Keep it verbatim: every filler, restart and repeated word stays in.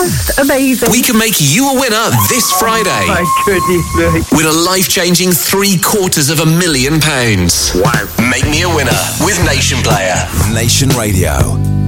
just amazing. We can make you a winner this Friday. My goodness me. With a life-changing three quarters of a million pounds. Wow. Make me a winner with Nation Player. Nation Radio.